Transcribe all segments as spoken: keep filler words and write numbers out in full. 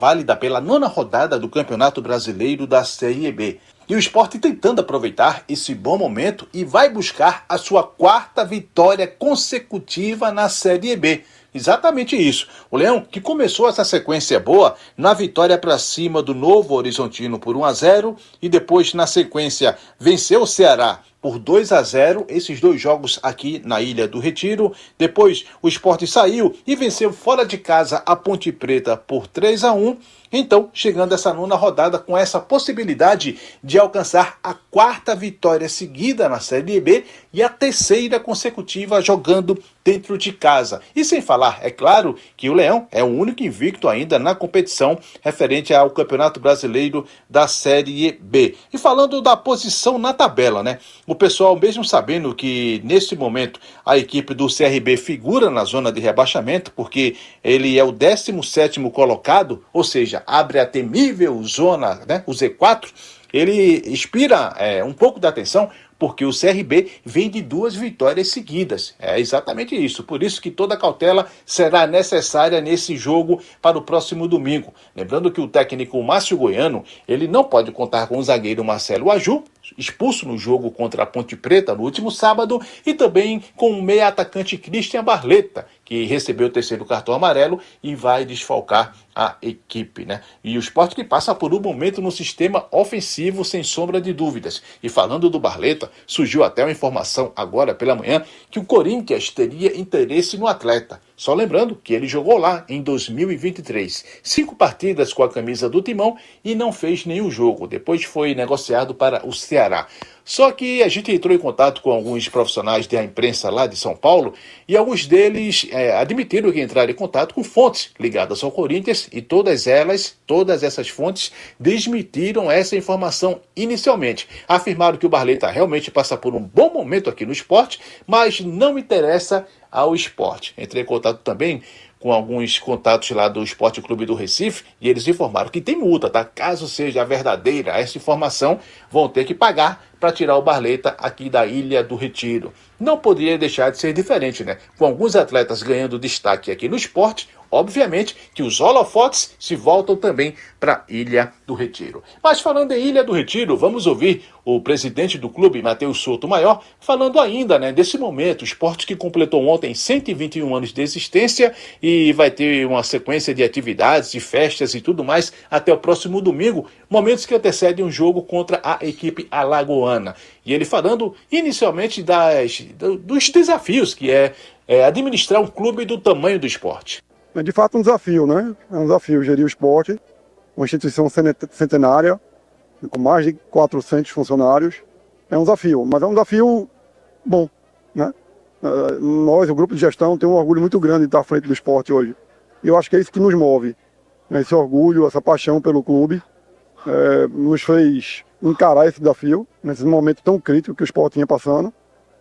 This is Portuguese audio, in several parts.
válida pela nona rodada do Campeonato Brasileiro da Série B. E o Sport tentando aproveitar esse bom momento e vai buscar a sua quarta vitória consecutiva na Série B. Exatamente isso. O Leão, que começou essa sequência boa na vitória para cima do Novo Horizontino por um a zero e depois na sequência venceu o Ceará por dois a zero, esses dois jogos aqui na Ilha do Retiro. Depois o Sport saiu e venceu fora de casa a Ponte Preta por três a um. Então, chegando essa nona rodada com essa possibilidade de alcançar a quarta vitória seguida na Série B e a terceira consecutiva jogando dentro de casa. E sem falar, é claro, que o Leão é o único invicto ainda na competição referente ao Campeonato Brasileiro da Série B. E falando da posição na tabela, né? O pessoal, mesmo sabendo que nesse momento a equipe do C R B figura na zona de rebaixamento, porque ele é o décimo sétimo colocado, ou seja, abre a temível zona, né, o Z quatro, ele inspira é, um pouco da atenção, porque o C R B vem de duas vitórias seguidas. É exatamente isso. Por isso que toda cautela será necessária nesse jogo para o próximo domingo. Lembrando que o técnico Márcio Goiano, ele não pode contar com o zagueiro Marcelo Aju, expulso no jogo contra a Ponte Preta no último sábado, e também com o meia atacante Christian Barletta, que recebeu o terceiro cartão amarelo e vai desfalcar a equipe, né? E o Sport que passa por um momento no sistema ofensivo, sem sombra de dúvidas. E falando do Barletta, surgiu até uma informação agora pela manhã que o Corinthians teria interesse no atleta. Só lembrando que ele jogou lá em dois mil e vinte e três. Cinco partidas com a camisa do Timão e não fez nenhum jogo. Depois foi negociado para o Ceará. Só que a gente entrou em contato com alguns profissionais da imprensa lá de São Paulo e alguns deles é, admitiram que entraram em contato com fontes ligadas ao Corinthians e todas elas, todas essas fontes, desmentiram essa informação inicialmente. Afirmaram que o Barletta realmente passa por um bom momento aqui no Sport, mas não interessa ao Sport. Entrei em contato também com alguns contatos lá do Esporte Clube do Recife e eles informaram que tem multa, tá? Caso seja verdadeira essa informação, vão ter que pagar para tirar o Barletta aqui da Ilha do Retiro. Não poderia deixar de ser diferente, né? Com alguns atletas ganhando destaque aqui no Sport, obviamente que os holofotes se voltam também para a Ilha do Retiro. Mas falando em Ilha do Retiro, vamos ouvir o presidente do clube, Matheus Souto Maior, falando ainda, né, desse momento, o Sport que completou ontem cento e vinte e um anos de existência e vai ter uma sequência de atividades, de festas e tudo mais até o próximo domingo, momentos que antecedem um jogo contra a equipe alagoana. E ele falando inicialmente das, dos desafios que é, é administrar um clube do tamanho do Sport. É de fato um desafio, né? É um desafio gerir o esporte, uma instituição centenária, com mais de quatrocentos funcionários. É um desafio, mas é um desafio bom, né? Nós, o grupo de gestão, tem um orgulho muito grande de estar à frente do esporte hoje. E eu acho que é isso que nos move, né? Esse orgulho, essa paixão pelo clube, é, nos fez encarar esse desafio, nesse momento tão crítico que o esporte vinha passando.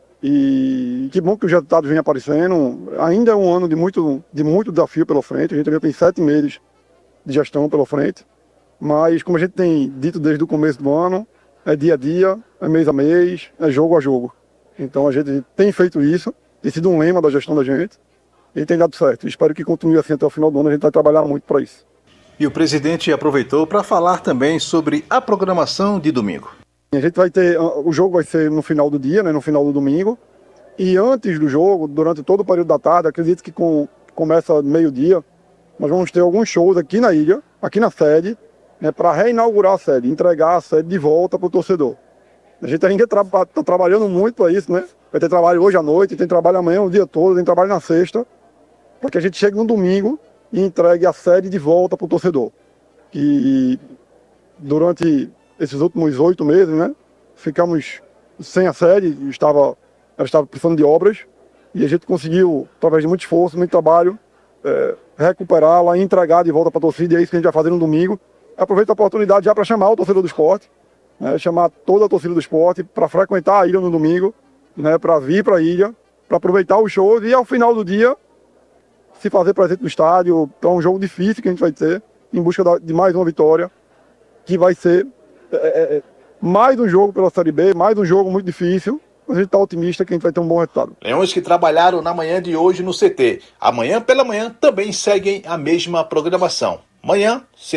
E que bom que os resultados vêm aparecendo. Ainda é um ano de muito, de muito desafio pela frente. A gente ainda tem sete meses de gestão pela frente. Mas, como a gente tem dito desde o começo do ano, é dia a dia, é mês a mês, é jogo a jogo. Então a gente tem feito isso, tem sido um lema da gestão da gente e tem dado certo. Espero que continue assim até o final do ano, a gente vai trabalhar muito para isso. E o presidente aproveitou para falar também sobre a programação de domingo. A gente vai ter, o jogo vai ser no final do dia, né, no final do domingo, e antes do jogo, durante todo o período da tarde, acredito que com, começa meio-dia, nós vamos ter alguns shows aqui na ilha, aqui na sede, né, para reinaugurar a sede, entregar a sede de volta para o torcedor. A gente ainda está tra- tá trabalhando muito para isso, né? Vai ter trabalho hoje à noite, tem trabalho amanhã o dia todo, tem trabalho na sexta, para que a gente chegue no domingo e entregue a sede de volta para o torcedor. E durante esses últimos oito meses, né, ficamos sem a sede, estava, ela estava precisando de obras, e a gente conseguiu, através de muito esforço, muito trabalho, é, recuperá-la e entregar de volta para a torcida, e é isso que a gente vai fazer no domingo. Aproveito a oportunidade já para chamar o torcedor do esporte, né, chamar toda a torcida do esporte para frequentar a ilha no domingo, né, para vir para a ilha, para aproveitar os shows e ao final do dia se fazer presente no estádio. Então é um jogo difícil que a gente vai ter, em busca de mais uma vitória, que vai ser É, é, mais um jogo pela Série B, mais um jogo muito difícil, mas a gente está otimista que a gente vai ter um bom resultado. Leões que trabalharam na manhã de hoje no C T. Amanhã pela manhã também seguem a mesma programação. Amanhã,